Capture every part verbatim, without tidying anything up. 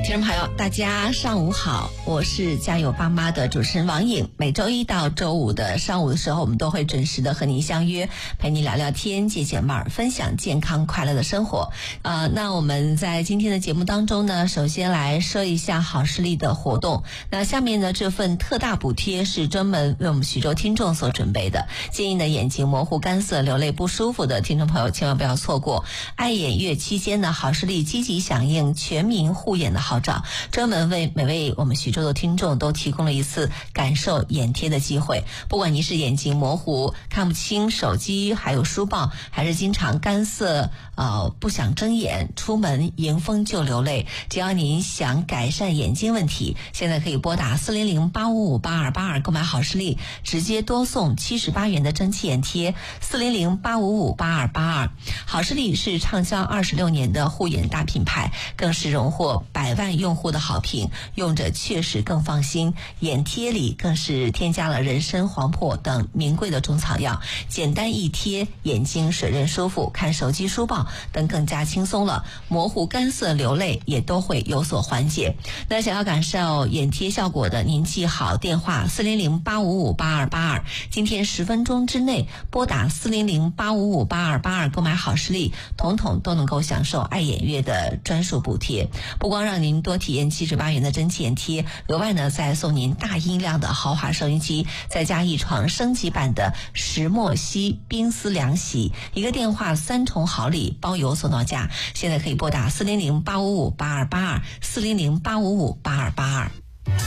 听众朋友大家上午好，我是家有爸妈的主持人王颖。每周一到周五的上午的时候，我们都会准时的和您相约，陪你聊聊天，解解闷儿，分享健康快乐的生活。呃，那我们在今天的节目当中呢，首先来说一下好视力的活动。那下面呢，这份特大补贴是专门为我们徐州听众所准备的，建议呢眼睛模糊、干涩、流泪不舒服的听众朋友千万不要错过。爱眼月期间呢，好视力积极响应全民护眼的号召，专门为每位我们徐州的听众都提供了一次感受眼贴的机会。不管您是眼睛模糊、看不清手机还有书报，还是经常干涩呃不想睁眼，出门迎风就流泪，只要您想改善眼睛问题，现在可以拨打四零零八五五八二八二购买好视力，直接多送七十八元的蒸汽眼贴。四零零八五五八二八二。好视力是畅销二十六年的护眼大品牌，更是荣获百万用户的好评，用着确实更放心。眼贴里更是添加了人参、黄柏等名贵的中草药，简单一贴，眼睛水润舒服，看手机、书报等更加轻松了，模糊、干涩、流泪也都会有所缓解。那想要感受眼贴效果的，您记好电话四零零八五五八二八二，今天十分钟之内拨打四零零八五五八二八二购买好视力，统统都能够享受爱眼月的专属补贴。不光让您多体验七十八元的蒸汽眼贴，额外呢再送您大音量的豪华收音机，再加一床升级版的石墨烯冰丝凉席，一个电话三重好礼，包邮送到家。现在可以拨打四零零八五五八二八二，四零零八五五八二八二。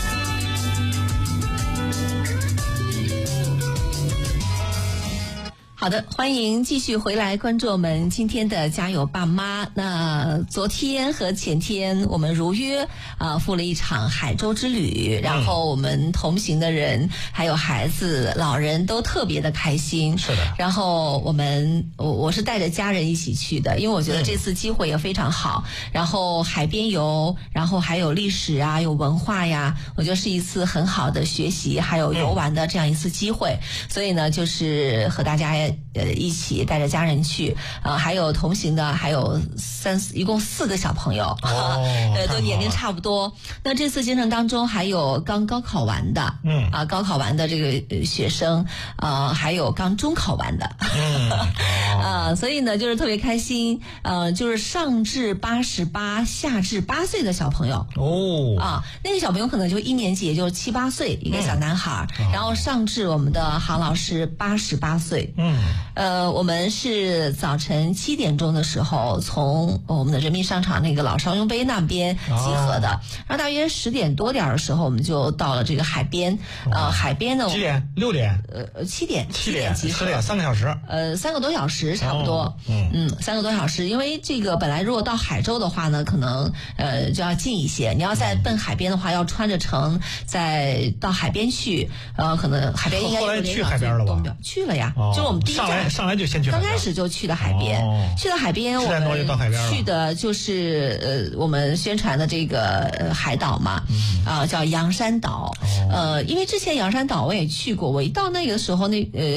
好的，欢迎继续回来关注我们今天的家有爸妈。那昨天和前天我们如约啊赴了一场海州之旅，然后我们同行的人还有孩子、老人都特别的开心。 是的。 然后我们我我是带着家人一起去的，因为我觉得这次机会也非常好。嗯、然后海边游，然后还有历史啊，有文化呀，我觉得是一次很好的学习还有游玩的这样一次机会。嗯、所以呢，就是和大家呃，一起带着家人去，呃，还有同行的，还有三，一共四个小朋友， 哦、 呃，都年龄差不多。那这次行程当中还有刚高考完的， 嗯， 啊，高考完的这个学生，呃，还有刚中考完的， 嗯， 啊，所以呢，就是特别开心，呃，就是上至八十八，下至八岁的小朋友， 哦， 啊，那个小朋友可能就一年级，也就七八岁，一个小男孩， 嗯、 然后上至我们的杭老师八十八岁， 嗯。 呃，我们是早晨七点钟的时候从我们的人民商场那个老少雍碑那边集合的，哦、然后大约十点多点的时候，我们就到了这个海边。呃，海边呢， 几点？六点？ 呃，七点， 七点集合， 十点，三个小时。 呃，三个多小时差不多。 哦、嗯嗯，三个多小时，因为这个本来如果到海州的话呢，可能呃就要近一些。你要再奔海边的话，要穿着城再到海边去，呃，可能海边应该后来去海边了吧？ 去了呀， 哦、 就是我们第一站。 上来就先去海边， 刚开始就去的海边， 哦、 去了海边，我们去的就是呃我们宣传的这个呃海岛嘛， 嗯、 啊、呃、叫洋山岛， 哦、 呃因为之前洋山岛我也去过，我一到那个时候那呃。